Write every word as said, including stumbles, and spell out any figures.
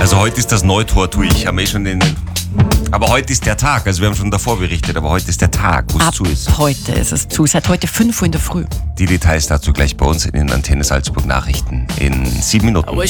Also heute ist das Neutor, tue ich. Haben wir eh schon den... Aber heute ist der Tag, also wir haben schon davor berichtet, aber heute ist der Tag, wo es Ab zu ist. heute ist es zu. Seit heute fünf Uhr in der Früh. Die Details dazu gleich bei uns in den Antenne Salzburg Nachrichten in sieben Minuten.